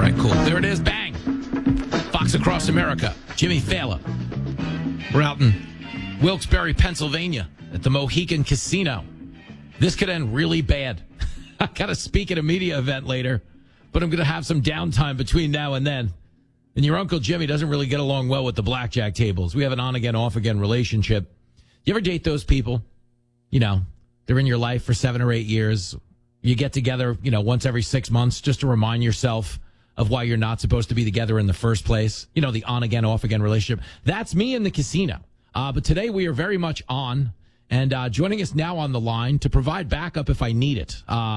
right, cool. There it is. Bang. Fox Across America. Jimmy Fallon. We're out in Wilkes-Barre, Pennsylvania at the Mohegan Casino. This could end really bad. I got to speak at a media event later, but I'm going to have some downtime between now and then. And your Uncle Jimmy doesn't really get along well with the blackjack tables. We have an on-again, off-again relationship. You ever date those people? You know, they're in your life for 7 or 8 years. You get together, you know, once every 6 months just to remind yourself of why you're not supposed to be together in the first place. You know, the on-again, off-again relationship. That's me in the casino. But today we are very much on. And joining us now on the line to provide backup if I need it.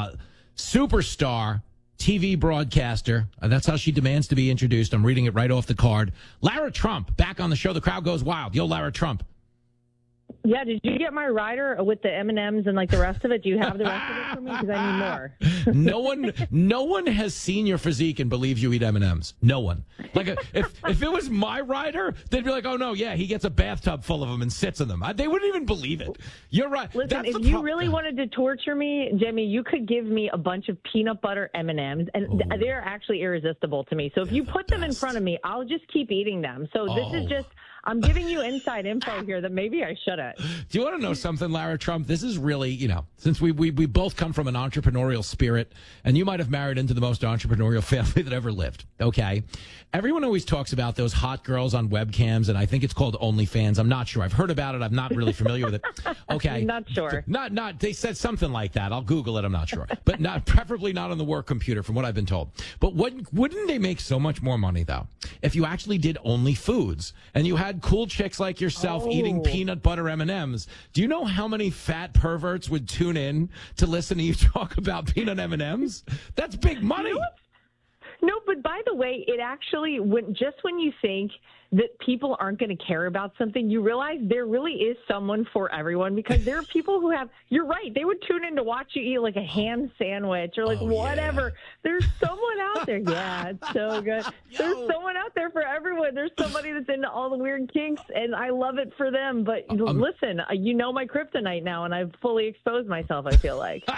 Superstar TV broadcaster. That's how she demands to be introduced. I'm reading it right off the card. Lara Trump, back on the show. The crowd goes wild. Yo, Lara Trump. Yeah, did you get my rider with the M&Ms and like the rest of it? Do you have the rest of it for me? Because I need more. No one has seen your physique and believes you eat M&Ms. No one. Like if it was my rider, they'd be like, oh no, yeah, he gets a bathtub full of them and sits in them. They wouldn't even believe it. You're right. Listen, if you really wanted to torture me, Jimmy, you could give me a bunch of peanut butter M&Ms, and they're actually irresistible to me. So if you put them in front of me, I'll just keep eating them. So this is just. I'm giving you inside info here that maybe I shouldn't. Do you want to know something, Lara Trump? This is really, you know, since we both come from an entrepreneurial spirit, and you might have married into the most entrepreneurial family that ever lived, okay? Everyone always talks about those hot girls on webcams, and I think it's called OnlyFans. I'm not sure. I've heard about it. I'm not really familiar with it. Okay. Not sure. Not. They said something like that. I'll Google it. I'm not sure. But preferably not on the work computer, from what I've been told. But wouldn't they make so much more money, though, if you actually did Only Foods, and you had cool chicks like yourself eating peanut butter M&Ms? Do you know how many fat perverts would tune in to listen to you talk about peanut M&Ms? That's big money. No, but by the way, it actually, when you think that people aren't going to care about something, you realize there really is someone for everyone, because there are people who have, you're right, they would tune in to watch you eat like a ham sandwich or like whatever. Yeah. There's someone out there. Yeah, it's so good. There's someone out there for everyone. There's somebody that's into all the weird kinks, and I love it for them. But listen, you know my kryptonite now, and I've fully exposed myself, I feel like.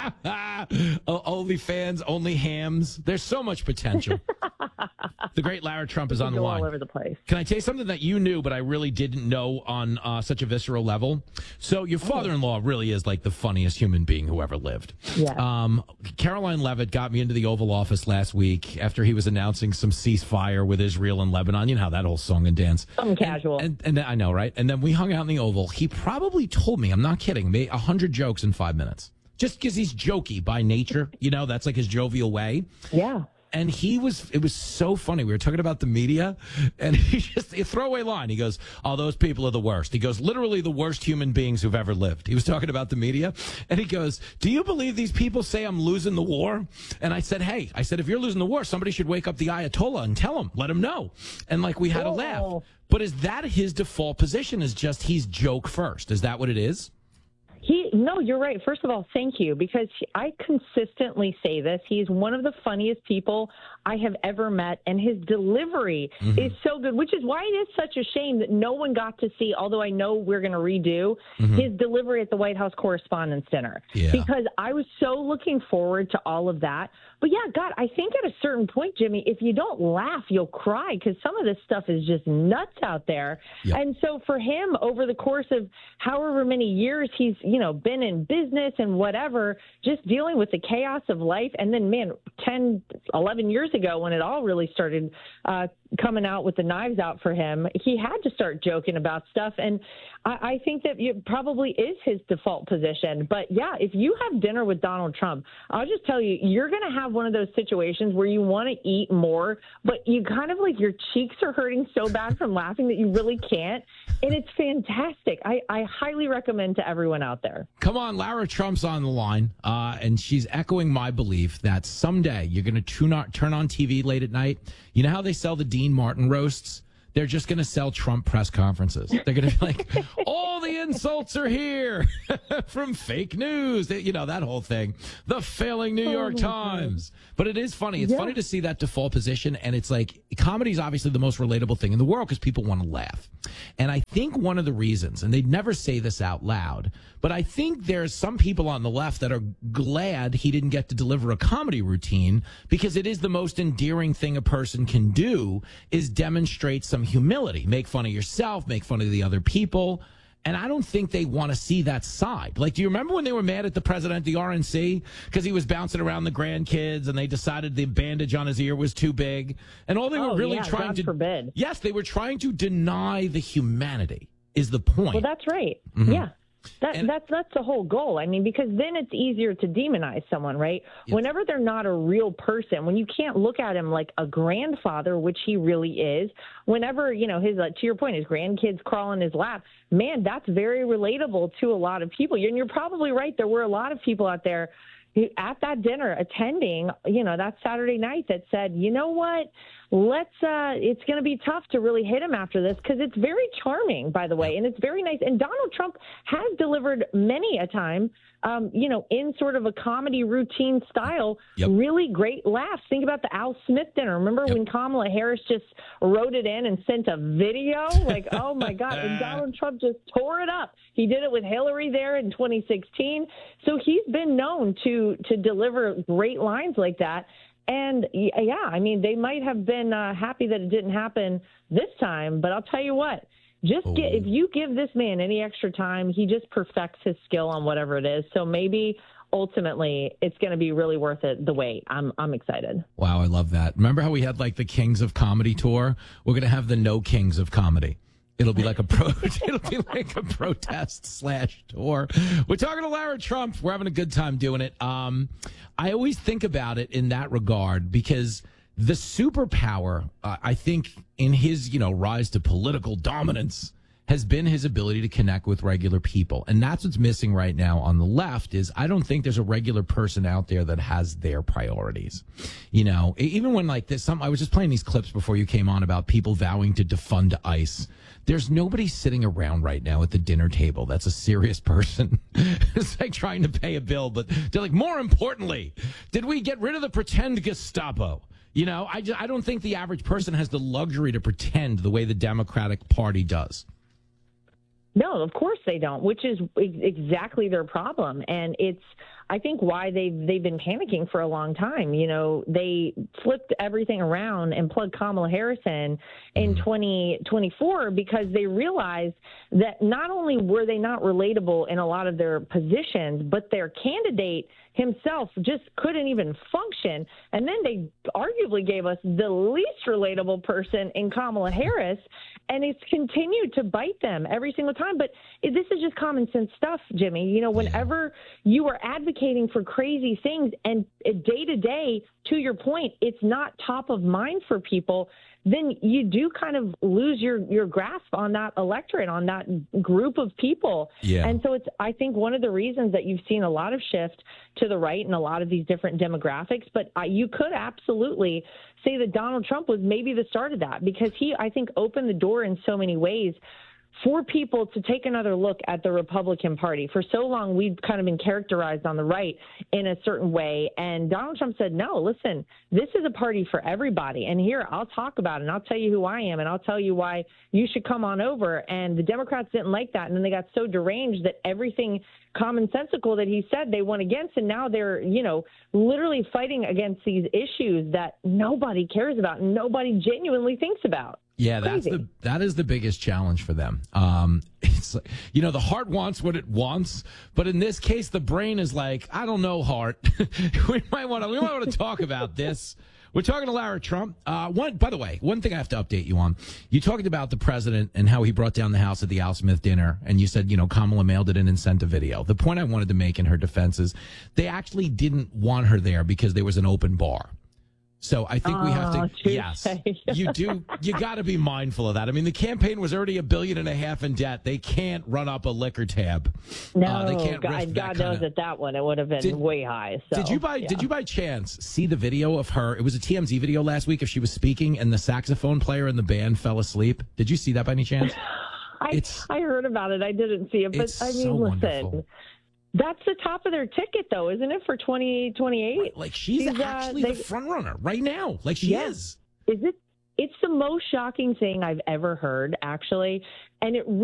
Only fans, only hams. There's so much potential. The great Lara Trump is on the line. All over the place. Can I tell you something that you knew, but I really didn't know on such a visceral level? So your father-in-law really is like the funniest human being who ever lived. Yeah. Caroline Levitt got me into the Oval Office last week after he was announcing some ceasefire with Israel and Lebanon. You know how that whole song and dance. Something casual. And I know, right? And then we hung out in the Oval. He probably told me, I'm not kidding, 100 jokes in 5 minutes. Just because he's jokey by nature. You know, that's like his jovial way. Yeah. And it was so funny. We were talking about the media, and he just, a throwaway line. He goes, oh, those people are the worst. He goes, literally the worst human beings who've ever lived. He was talking about the media, and he goes, do you believe these people say I'm losing the war? And I said, hey, if you're losing the war, somebody should wake up the Ayatollah and tell him, let him know. And like, we had a laugh. But is that his default position, is just he's joke first? Is that what it is? No, you're right. First of all, thank you, because I consistently say this. He's one of the funniest people I have ever met, and his delivery is so good, which is why it is such a shame that no one got to see, although I know we're going to redo his delivery at the White House Correspondents' Dinner, because I was so looking forward to all of that. But yeah, God, I think at a certain point, Jimmy, if you don't laugh, you'll cry, because some of this stuff is just nuts out there. Yep. And so for him, over the course of however many years he's, been in business and whatever, just dealing with the chaos of life. And then, man, 10, 11 years ago, when it all really started coming out with the knives out for him, he had to start joking about stuff. And I think that it probably is his default position. But yeah, if you have dinner with Donald Trump, I'll just tell you, you're going to have one of those situations where you want to eat more, but you kind of like your cheeks are hurting so bad from laughing that you really can't. And it's fantastic. I highly recommend to everyone out there. Come on, Lara Trump's on the line, and she's echoing my belief that someday you're going to turn on TV late at night. You know how they sell the Dean Martin roasts? They're just going to sell Trump press conferences. They're going to be like, all the insults are here from fake news. You know, that whole thing. The failing New York Times. But it is funny. It's funny to see that default position. And it's like comedy is obviously the most relatable thing in the world because people want to laugh. And I think one of the reasons, and they'd never say this out loud, but I think there's some people on the left that are glad he didn't get to deliver a comedy routine because it is the most endearing thing a person can do is demonstrate some humility. Make fun of yourself, make fun of the other people. And I don't think they want to see that side. Like, do you remember when they were mad at the president, the RNC, because he was bouncing around the grandkids and they decided the bandage on his ear was too big? And all they were really trying to forbid. Yes, they were trying to deny the humanity is the point. Well, that's right. Mm-hmm. Yeah. That's the whole goal. I mean, because then it's easier to demonize someone, right? Yep. Whenever they're not a real person, when you can't look at him like a grandfather, which he really is, whenever, you know, his, to your point, his grandkids crawl in his lap, man, that's very relatable to a lot of people. And you're probably right. There were a lot of people out there at that dinner attending, you know, that Saturday night that said, you know what, it's going to be tough to really hit him after this because it's very charming, by the way, and it's very nice. And Donald Trump has delivered many a time, you know, in sort of a comedy routine style, really great laughs. Think about the Al Smith dinner. Remember when Kamala Harris just wrote it in and sent a video? Like, oh, my God. And Donald Trump just tore it up. He did it with Hillary there in 2016. So he's been known to deliver great lines like that. And, yeah, I mean, they might have been happy that it didn't happen this time. But I'll tell you what, if you give this man any extra time, he just perfects his skill on whatever it is. So maybe ultimately it's going to be really worth it, the wait. I'm excited. Wow, I love that. Remember how we had like the Kings of Comedy tour? We're going to have the No Kings of Comedy. It'll be like a protest / tour. We're talking to Lara Trump. We're having a good time doing it. I always think about it in that regard because the superpower, I think, in his, you know, rise to political dominance has been his ability to connect with regular people. And that's what's missing right now on the left is I don't think there's a regular person out there that has their priorities. You know, even when like this, I was just playing these clips before you came on about people vowing to defund ICE. There's nobody sitting around right now at the dinner table that's a serious person. It's like trying to pay a bill, but they're like, more importantly, did we get rid of the pretend Gestapo? You know, I don't think the average person has the luxury to pretend the way the Democratic Party does. No, of course they don't, which is exactly their problem. And it's, I think, why they've been panicking for a long time. You know, they flipped everything around and plugged Kamala Harris in 2024 because they realized that not only were they not relatable in a lot of their positions, but their candidate himself just couldn't even function. And then they arguably gave us the least relatable person in Kamala Harris, and it's continued to bite them every single time. But this is just common sense stuff, Jimmy. You know, whenever you are advocating for crazy things and day to day, to your point, it's not top of mind for people, then you do kind of lose your grasp on that electorate, on that group of people. Yeah. And so it's, I think, one of the reasons that you've seen a lot of shift to the right in a lot of these different demographics. But you could absolutely say that Donald Trump was maybe the start of that because he, I think, opened the door in so many ways for people to take another look at the Republican Party. For so long, we've kind of been characterized on the right in a certain way. And Donald Trump said, no, listen, this is a party for everybody. And here, I'll talk about it, and I'll tell you who I am, and I'll tell you why you should come on over. And the Democrats didn't like that. And then they got so deranged that everything commonsensical that he said they went against. And now they're, you know, literally fighting against these issues that nobody cares about and nobody genuinely thinks about. Yeah, that is the biggest challenge for them. It's like, you know, the heart wants what it wants, but in this case, the brain is like, I don't know, heart. we might want to talk about this. We're talking to Lara Trump. By the way, one thing I have to update you on. You talked about the president and how he brought down the house at the Al Smith dinner, and you said, you know, Kamala mailed it in and sent a video. The point I wanted to make in her defense is they actually didn't want her there because there was an open bar. So I think we have to, yes, you got to be mindful of that. I mean, the campaign was already $1.5 billion in debt. They can't run up a liquor tab. No, they can't God knows that one, it would have been way high. So, did you by chance see the video of her? It was a TMZ video last week if she was speaking and the saxophone player in the band fell asleep. Did you see that by any chance? I heard about it. I didn't see it, but I mean, so listen. wonderful. That's the top of their ticket, though, isn't it, for 2028? Right, like she's actually the front runner right now. Like she is. Is it? It's the most shocking thing I've ever heard, actually, and it